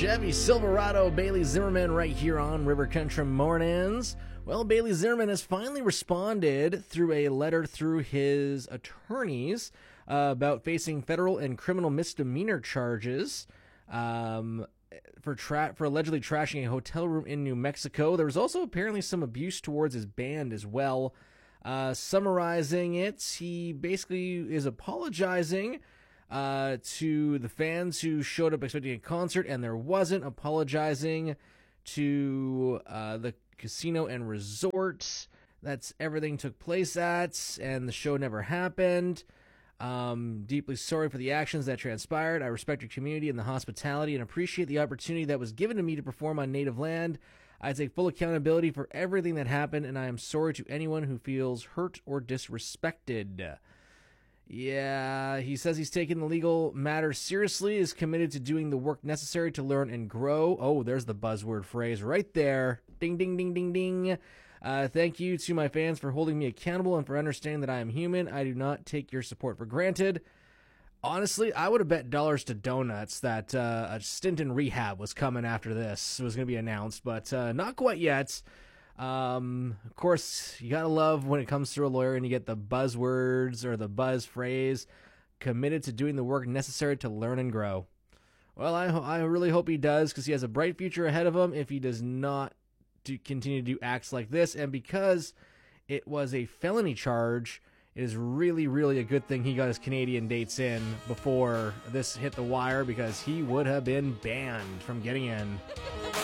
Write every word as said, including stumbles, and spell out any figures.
Chevy Silverado, Bailey Zimmerman right here on River Country Mornings. Well, Bailey Zimmerman has finally responded through a letter through his attorneys uh, about facing federal and criminal misdemeanor charges um, for tra- for allegedly trashing a hotel room in New Mexico. There was also apparently some abuse towards his band as well. Uh, summarizing it, he basically is apologizing Uh, to the fans who showed up expecting a concert and there wasn't, apologizing to uh, the casino and resort that's everything took place at and the show never happened. Um, deeply sorry for the actions that transpired. I respect your community and the hospitality and appreciate the opportunity that was given to me to perform on native land. I take full accountability for everything that happened, and I am sorry to anyone who feels hurt or disrespected. Yeah, he says he's taking the legal matter seriously, is committed to doing the work necessary to learn and grow. Oh, there's the buzzword phrase right there. Ding, ding, ding, ding, ding. Uh, thank you to my fans for holding me accountable and for understanding that I am human. I do not take your support for granted. Honestly, I would have bet dollars to donuts that uh, a stint in rehab was coming after this. It was going to be announced, but uh, not quite yet. Um, of course, you gotta love when it comes through a lawyer and you get the buzzwords or the buzz phrase, committed to doing the work necessary to learn and grow. Well, I, ho- I really hope he does, because he has a bright future ahead of him if he does not do, continue to do acts like this. And because it was a felony charge, it is really, really a good thing he got his Canadian dates in before this hit the wire, because he would have been banned from getting in.